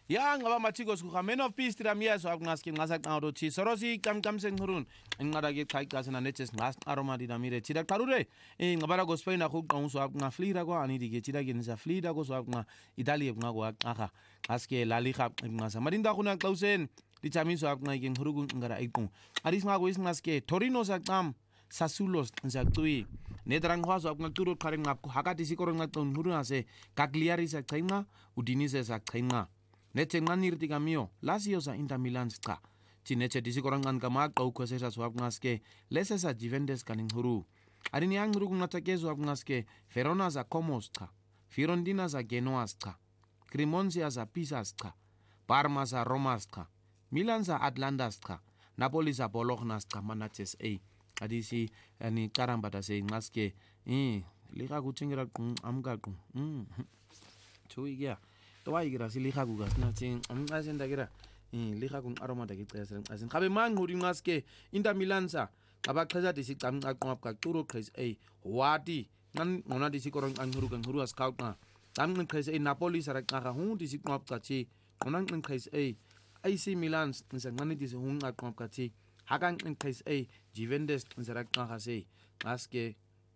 Ya ngaba mathikos ku Man of Peace tiramyeso akungaski ngasa qaro thi sorosi kamkamse ngurun inqada ke xayiqase na netes ngas aroma dinamire thida qarure ngabara go Spain aku qonso akungaflira kwa anidi ke thida ke nisa flida ko so akunga Italy ngakwa qaga aske laliga ngasa madinda khuna xawsen dichamiso akunga ke ngurugu ngara iqu aris ngako isingaske Torino saqam Sassulos nzaqui nedrang khwaso akunga turo qhare ngapku hakati sikoro ngaqon ngurunase Cagliari saqinga udinise saqinga Nete nganirti kamio, Lazio sa Inter Milan ska. Tinete disikorangan kamak au kwesesa swap ngaske, lese sa Juventus kaning huru. Arini ang huru kungatake swap ngaske, Verona za Como ska. Fiorentina za Genoa ska. Cremonese za Pisa ska. Parma za Roma ska. Milan za Atlanta ska. Napoli za Bologna ska manaches a. Adisi ani karambata se ngaske, liga kuchingira amga. Chuigia. Toa igira siliha gugas na ting amazenda gira liha kun aroma da gicesa azin khabe manguri ngaske Inter Milan sa abaqhaza disicam aqonqap ka turo qhes a wati ngan ngona disikoron anghuru kan huru scout na tamngin qhes a Napoli sa raqaga hu disicnqap ka chi ngonan qhes a AC Milan sa ngani disi hu aqonqap ka chi hakan qhes a Juventus sa raqaga se aske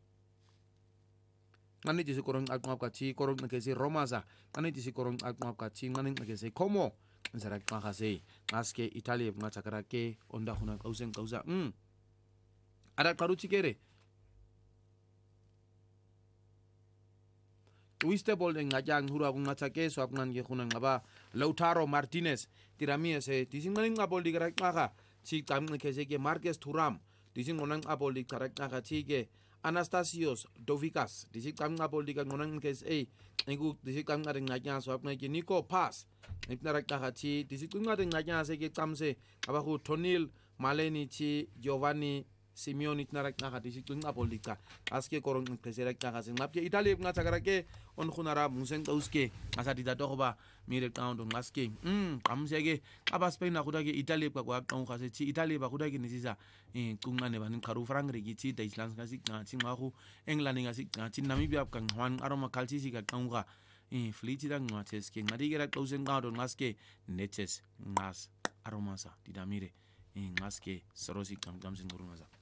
ngani disi korong aqonqap ka chi korong ngese Roma sa ngani disi korong aqonqap ka chi ngani ngese Como nzara qase aske Italy ngachakara ke onda khuna qausen qausa ara qaruchi kere Twiste bol ngajang hura ngachake so apnan ge khuna ngaba Lautaro Martinez tiramie se disingani ngabol digara qaga chi tam ngese ke Marquez Thuram disingonang abol digara qaga chi ke Anastasios Dovikas disi kam ngapol di kangonang kes ngu disi kam ngare nganya so apna ki Nico Pass nipnara kahati disi kun ngare nganya se ke kamse abahu Tonil Maleni chi Giovanni Simeone nara kahati disi kun ngapol di ka aske korong kesera kahase ngapke Italy ngachakara ke on khunara musen kauske asa di dato ba mire count on aske kamse ke aba Spain na khudake Italy kwa kaung khase chi Italy ba khudake nisisa kungane banin kharu frank regichi da Islands ngasik na chingahu England ngasik na chin Namibia kan hwan aroma kalchi sika kaunga fliti da ngwates ke ngadikera klausen count on aske neches ngas aroma sa didamire ngaske sorosi kamsen ngurungaza